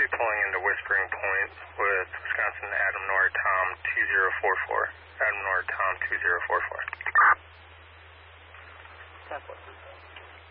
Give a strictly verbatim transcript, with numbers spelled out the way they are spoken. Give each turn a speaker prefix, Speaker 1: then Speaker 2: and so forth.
Speaker 1: pulling into Whispering Point with Wisconsin Adam Nor Tom two zero four four. Adam Nor Tom two zero four four.